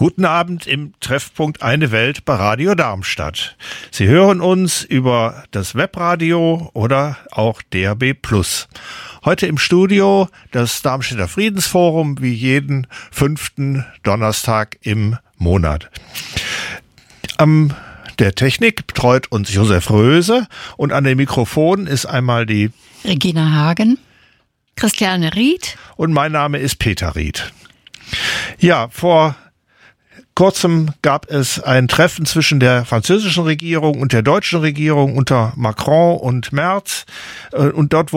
Guten Abend im Treffpunkt Eine Welt bei Radio Darmstadt. Sie hören uns über das Webradio oder auch DAB+. Heute im Studio das Darmstädter Friedensforum, wie jeden 5. Donnerstag im Monat. Am der Technik betreut uns Josef Röse und an dem Mikrofon ist einmal die Regina Hagen, Christiane Ried und mein Name ist Peter Ried. Ja, vor kurzem gab es ein Treffen zwischen der französischen Regierung und der deutschen Regierung unter Macron und Merz und dort